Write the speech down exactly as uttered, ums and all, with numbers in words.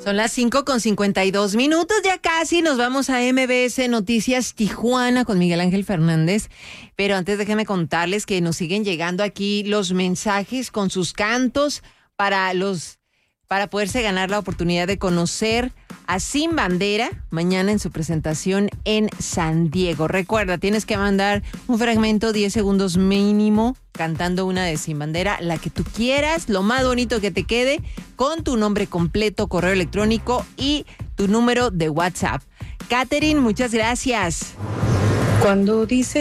Son las cinco con cincuenta y dos minutos, ya casi nos vamos a M B S Noticias Tijuana con Miguel Ángel Fernández. Pero antes déjenme contarles que nos siguen llegando aquí los mensajes con sus cantos para los para poderse ganar la oportunidad de conocer a Sin Bandera mañana en su presentación en San Diego. Recuerda, tienes que mandar un fragmento, diez segundos mínimo, cantando una de Sin Bandera, la que tú quieras, lo más bonito que te quede, con tu nombre completo, correo electrónico y tu número de WhatsApp. Catherine, muchas gracias. Cuando dice